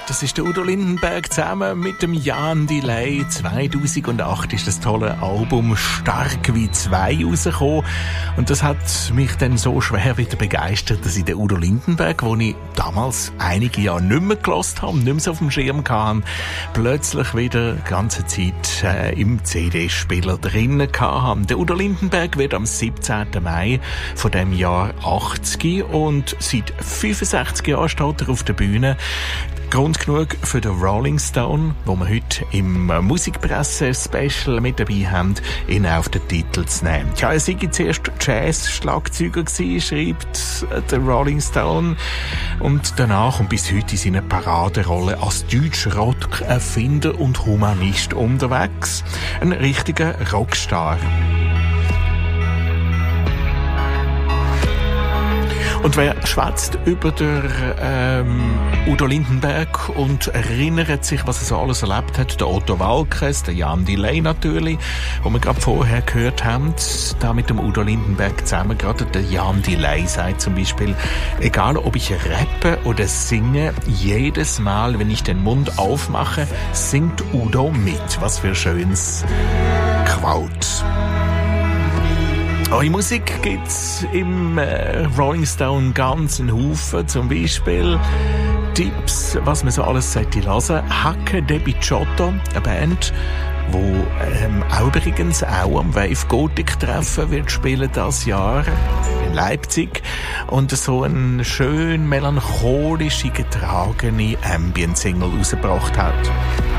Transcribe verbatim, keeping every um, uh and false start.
Das ist der Udo Lindenberg zusammen mit dem Jan Delay. zweitausendacht ist das tolle Album «Stark wie zwei» rausgekommen. Und das hat mich dann so schwer wieder begeistert, dass ich den Udo Lindenberg, den ich damals einige Jahre nicht mehr gehört habe, nicht mehr so auf dem Schirm hatte, plötzlich wieder die ganze Zeit äh, im C D-Spieler drinnen hatte. Der Udo Lindenberg wird am siebzehnten Mai von dem Jahr achtzig und seit fünfundsechzig Jahren steht er auf der Bühne. Grund genug für den Rolling Stone, wo wir heute im Musikpresse-Special mit dabei haben, ihn auf den Titel zu nehmen. Ja, er sei zuerst Jazz-Schlagzeuger gewesen, schreibt der Rolling Stone. Und danach und bis heute in seiner Paraderolle als deutscher Rock-Erfinder und Humanist unterwegs. Ein richtiger Rockstar. Und wer schwätzt über den ähm, Udo Lindenberg und erinnert sich, was er so alles erlebt hat? Der Otto Waalkes, der Jan Delay natürlich, wo wir gerade vorher gehört haben, da mit dem Udo Lindenberg zusammen. Gerade der Jan Delay sagt zum Beispiel, egal ob ich rappe oder singe, jedes Mal, wenn ich den Mund aufmache, singt Udo mit. Was für schönes Quote. Eure Musik gibt's im äh, Rolling Stone ganz einen Haufen. Zum Beispiel Tipps, was man so alles sollte hören. Hacke de Bicciotto, eine Band, wo ähm, auch übrigens auch am Wave Gothic Treffen wird spielen das Jahr in Leipzig und so eine schön melancholische, getragene Ambient-Single rausgebracht hat.